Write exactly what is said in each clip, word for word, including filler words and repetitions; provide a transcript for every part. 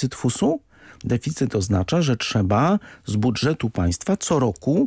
deficyt fusu? Deficyt oznacza, że trzeba z budżetu państwa co roku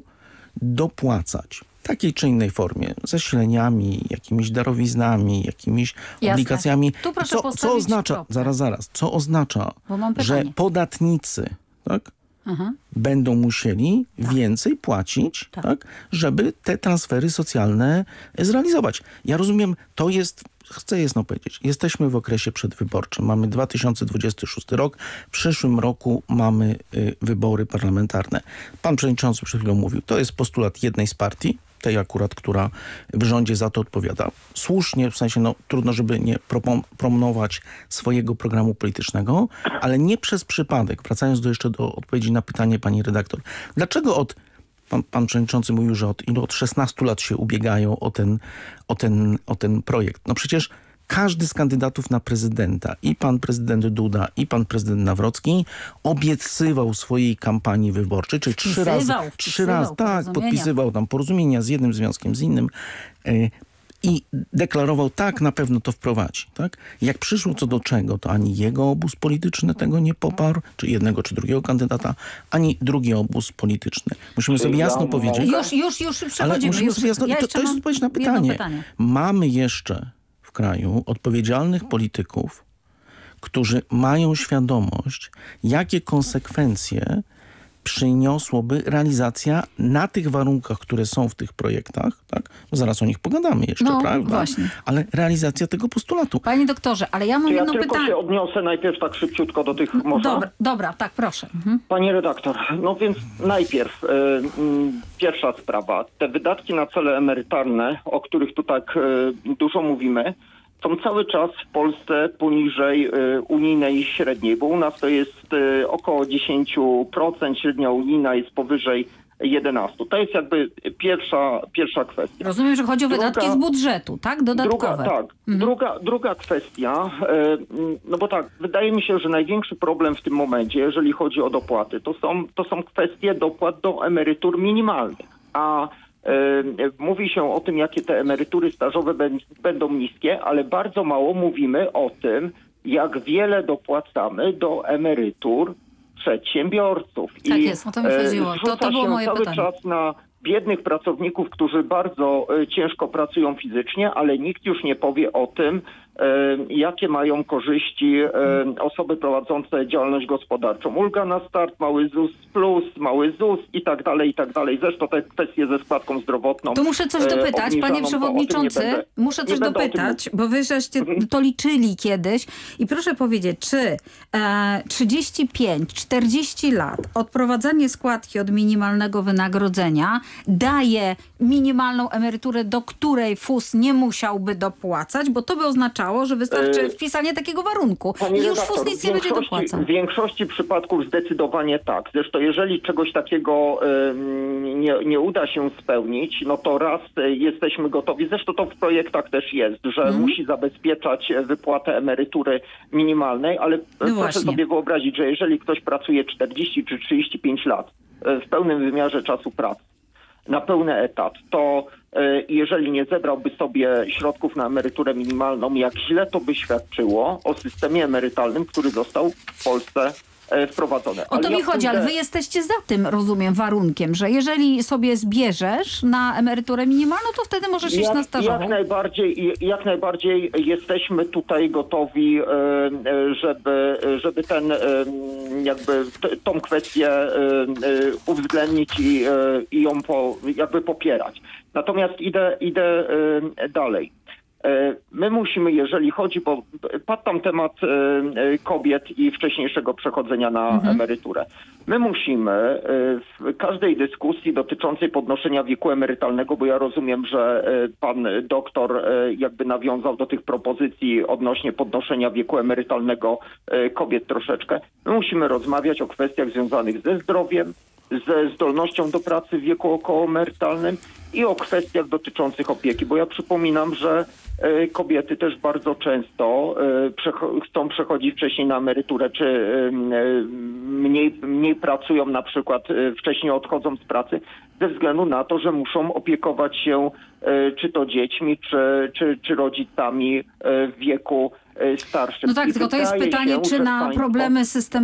dopłacać w takiej czy innej formie, zasileniami, jakimiś darowiznami, jakimiś Jasne. obligacjami. Tu proszę Co, co oznacza, kropkę. zaraz, zaraz, co oznacza, Bo mam że pytanie. podatnicy, tak, Aha. będą musieli więcej płacić, Tak. tak, żeby te transfery socjalne zrealizować. Ja rozumiem, to jest, chcę jasno powiedzieć, jesteśmy w okresie przedwyborczym. Mamy dwa tysiące dwudziesty szósty rok. W przyszłym roku mamy y, wybory parlamentarne. Pan przewodniczący przed chwilą mówił, to jest postulat jednej z partii, tej akurat, która w rządzie za to odpowiada. Słusznie, w sensie, no trudno, żeby nie propon- promować swojego programu politycznego, ale nie przez przypadek. Wracając do jeszcze do odpowiedzi na pytanie pani redaktor. Dlaczego od, pan, pan przewodniczący mówił, że od, ilu, od szesnastu lat się ubiegają o ten, o, ten, o ten projekt. No przecież każdy z kandydatów na prezydenta, i pan prezydent Duda, i pan prezydent Nawrocki obiecywał w swojej kampanii wyborczej, czyli trzy Wpisywał, razy, wpisywał trzy razy, tak, porozumienia. podpisywał tam porozumienia z jednym związkiem, z innym y, i deklarował, tak, na pewno to wprowadzi. Tak? Jak przyszło co do czego, to ani jego obóz polityczny tego nie poparł, czy jednego, czy drugiego kandydata, ani drugi obóz polityczny. Musimy sobie ja jasno mogę? powiedzieć. Już, już, już Ale przechodzimy. musimy Już. sobie jasno, Ja to, jeszcze to jest mam odpowiedź na jedno pytanie. pytanie. Mamy jeszcze w kraju odpowiedzialnych polityków, którzy mają świadomość, jakie konsekwencje przyniosłoby realizacja na tych warunkach, które są w tych projektach, tak? Bo zaraz o nich pogadamy jeszcze, No, prawda? właśnie. Ale realizacja tego postulatu. Panie doktorze, ale ja mam Czy ja jedno tylko pytanie. się odniosę najpierw tak szybciutko do tych można? Dobra, dobra, tak, proszę. Mhm. Pani redaktor, no więc najpierw y, y, pierwsza sprawa. Te wydatki na cele emerytalne, o których tu tak y, dużo mówimy, są cały czas w Polsce poniżej y, unijnej średniej, bo u nas to jest y, około dziesięć procent, średnia unijna jest powyżej jedenaście procent. To jest jakby pierwsza, pierwsza kwestia. Rozumiem, że chodzi o Druga- wydatki z budżetu, tak? Dodatkowe. Druga, tak. Druga, druga kwestia, e, no bo tak, wydaje mi się, że największy problem w tym momencie, jeżeli chodzi o dopłaty, to są, to są kwestie dopłat do emerytur minimalnych. A e, mówi się o tym, jakie te emerytury stażowe bę- będą niskie, ale bardzo mało mówimy o tym, jak wiele dopłacamy do emerytur przedsiębiorców. Tak jest, o to mi e, chodziło. To- to zrzuca było się moje cały pytanie. czas na biednych pracowników, którzy bardzo e, ciężko pracują fizycznie, ale nikt już nie powie o tym, e, jakie mają korzyści e, osoby prowadzące działalność gospodarczą. Ulga na start, mały ZUS plus, mały ZUS i tak dalej, i tak dalej. Zresztą te kwestie ze składką zdrowotną. Tu muszę coś e, dopytać, obniżaną, panie to o tym nie przewodniczący. będę- Muszę nie coś będę o tym dopytać, bo wy żeście to liczyli kiedyś. I proszę powiedzieć, czy e, trzydzieści pięć czterdzieści lat odprowadzanie składki od minimalnego wynagrodzenia daje minimalną emeryturę, do której F U S nie musiałby dopłacać, bo to by oznaczało, że wystarczy E, wpisanie takiego warunku. Pani I już F U redaktor, S nic nie w będzie większości- dopłacał. W większości przypadków zdecydowanie tak. Zresztą jeżeli czegoś takiego em, nie, nie uda się spełnić, no to raz e, jesteśmy gotowi, zresztą to w projektach też jest, że Mhm. musi zabezpieczać e, wypłatę emerytury minimalnej, ale e, proszę właśnie. sobie wyobrazić, że jeżeli ktoś pracuje czterdzieści czy trzydzieści pięć lat e, w pełnym wymiarze czasu pracy, na pełny etat, to e, jeżeli nie zebrałby sobie środków na emeryturę minimalną, jak źle to by świadczyło o systemie emerytalnym, który został w Polsce e, wprowadzony. O to Ale mi ja chodzi, ale pójdę- wy jesteście za tym, rozumiem, warunkiem, że jeżeli sobie zbierzesz na emeryturę minimalną, to wtedy możesz iść na Jak, stażową. jak, najbardziej, jak najbardziej jesteśmy tutaj gotowi, e, e, żeby, żeby ten, e, jakby t, tą kwestię e, e, uwzględnić i, e, i ją po, jakby popierać. Natomiast idę, idę e, dalej. E, My musimy, jeżeli chodzi, bo padł tam temat e, e, kobiet i wcześniejszego przechodzenia na Mhm. emeryturę. My musimy e, w każdej dyskusji dotyczącej podnoszenia wieku emerytalnego, bo ja rozumiem, że e, pan doktor e, jakby nawiązał do tych propozycji odnośnie podnoszenia wieku emerytalnego e, kobiet troszeczkę. My musimy rozmawiać o kwestiach związanych ze zdrowiem, ze zdolnością do pracy w wieku okołoemerytalnym i o kwestiach dotyczących opieki, bo ja przypominam, że e, kobiety też bardzo często e, przecho- chcą przechodzić wcześniej na emeryturę, czy e, mniej, mniej pracują, na przykład e, wcześniej odchodzą z pracy, ze względu na to, że muszą opiekować się e, czy to dziećmi, czy, czy, czy rodzicami e, w wieku e, starszym. No tak, I tylko to jest wydaje pytanie, się, czy że na państwo- problemy systemowe